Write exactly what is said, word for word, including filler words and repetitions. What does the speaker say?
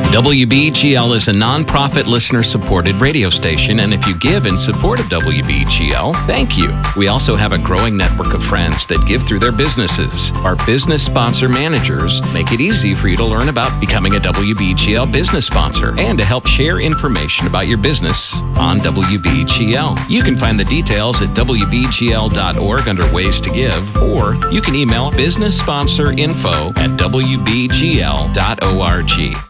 W B G L is a nonprofit listener-supported radio station, and if you give in support of W B G L, thank you. We also have a growing network of friends that give through their businesses. Our business sponsor managers make it easy for you to learn about becoming a W B G L business sponsor and to help share information about your business on W B G L. You can find the details at W B G L dot org under Ways to Give, or you can email business sponsor info at W B G L dot org.